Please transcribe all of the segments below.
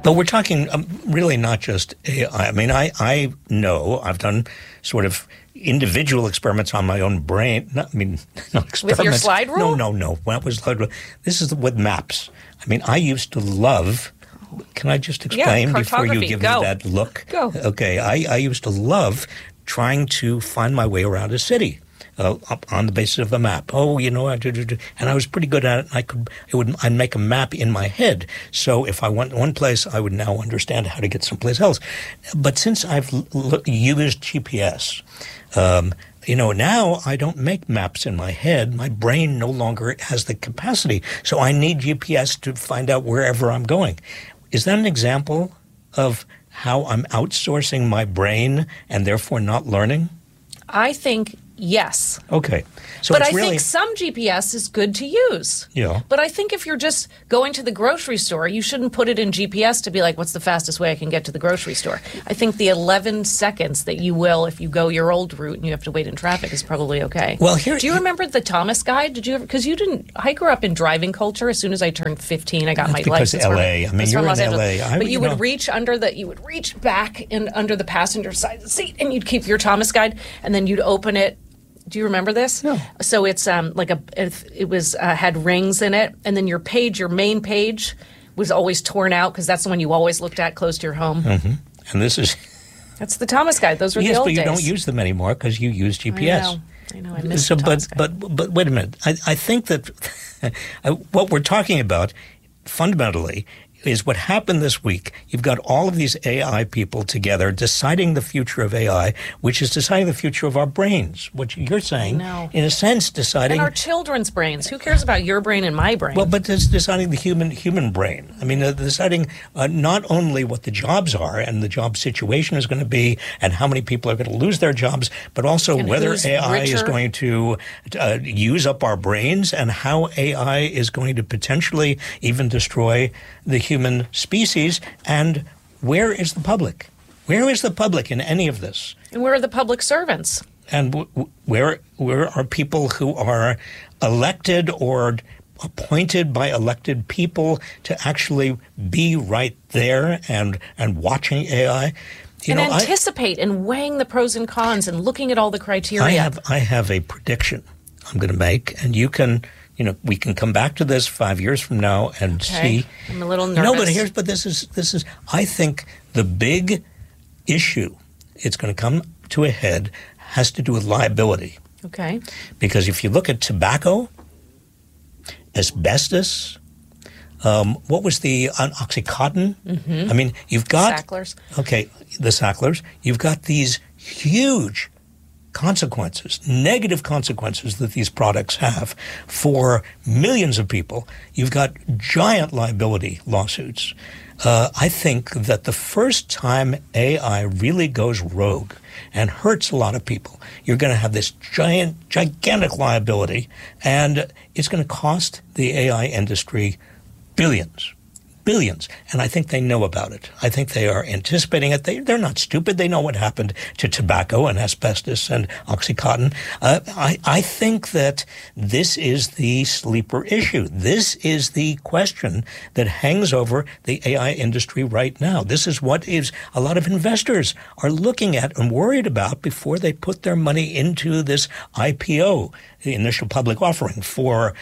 But we're talking really not just AI. I mean, I know I've done sort of individual experiments on my own brain. Not experiments. With your slide rule? No. What was slide rule? This is with maps. I mean, I used to love. Can I just explain before you give me that look? Go. Okay, I used to love trying to find my way around a city. Up on the basis of a map. And I was pretty good at it. I'd make a map in my head. So if I went one place, I would now understand how to get someplace else. But since I've used GPS, now I don't make maps in my head. My brain no longer has the capacity. So I need GPS to find out wherever I'm going. Is that an example of how I'm outsourcing my brain and therefore not learning? I think yes. Okay. So but I think some GPS is good to use. Yeah. But I think if you're just going to the grocery store, you shouldn't put it in GPS to be like, what's the fastest way I can get to the grocery store? I think the 11 seconds that you will if you go your old route and you have to wait in traffic is probably okay. Well, do you remember the Thomas Guide? Did you ever? Because I grew up in driving culture. As soon as I turned 15, I got my license. Because LA. I mean, you're in LA. But you would reach back and under the passenger side of the seat, and you'd keep your Thomas Guide, and then you'd open it. Do you remember this? No. So it's had rings in it, and then your main page, was always torn out because that's the one you always looked at close to your home. Mm-hmm. And that's the Thomas Guide. Those were the old days. Yes, but you don't use them anymore because you use GPS. I know. I miss the Thomas Guide. But wait a minute. I think that what we're talking about fundamentally is what happened this week. You've got all of these AI people together deciding the future of AI, which is deciding the future of our brains. What you're saying, in a sense, deciding... And our children's brains. Who cares about your brain and my brain? Well, but it's deciding the human brain. I mean, deciding not only what the jobs are and the job situation is going to be and how many people are going to lose their jobs, but also and whether AI is going to use up our brains and how AI is going to potentially even destroy the human species, and where is the public? Where is the public in any of this? And where are the public servants? And where are people who are elected or appointed by elected people to actually be right there and watching AI? Anticipate and weighing the pros and cons and looking at all the criteria. I have a prediction I'm going to make, and you can... we can come back to this 5 years from now and see. I'm a little nervous. No, but this is. I think the big issue it's going to come to a head has to do with liability. Okay. Because if you look at tobacco, asbestos, what was the OxyContin? Mm-hmm. I mean, you've got Sacklers. Okay, the Sacklers. You've got these huge consequences, negative consequences that these products have for millions of people. You've got giant liability lawsuits. I think that the first time AI really goes rogue and hurts a lot of people, you're going to have this gigantic liability, and it's going to cost the AI industry billions. And I think they know about it. I think they are anticipating it. They're not stupid. They know what happened to tobacco and asbestos and OxyContin. I think that this is the sleeper issue. This is the question that hangs over the AI industry right now. This is what a lot of investors are looking at and worried about before they put their money into this IPO, the initial public offering for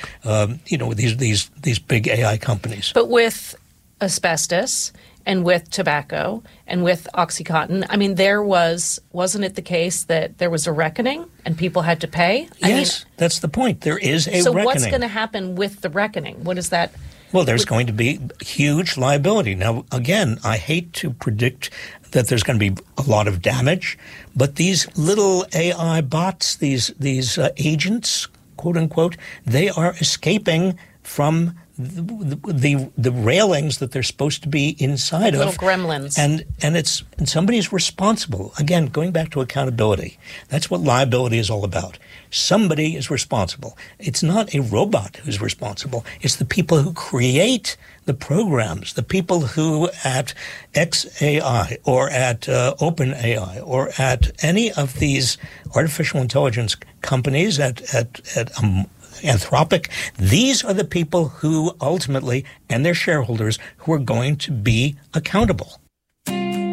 these big AI companies. But with asbestos and with tobacco and with OxyContin, I mean, wasn't it the case that there was a reckoning and people had to pay? Yes, that's the point. There is a reckoning. So what's going to happen with the reckoning? What is that? Well, there's going to be huge liability. Now, again, I hate to predict that there's going to be a lot of damage, but these little AI bots, these agents, quote unquote, they are escaping from the railings that they're supposed to be inside little of. Little gremlins. And somebody's responsible. Again, going back to accountability. That's what liability is all about. Somebody is responsible. It's not a robot who's responsible. It's the people who create the programs, the people who at XAI or at OpenAI or at any of these artificial intelligence companies, at Anthropic. These are the people who ultimately, and their shareholders, who are going to be accountable.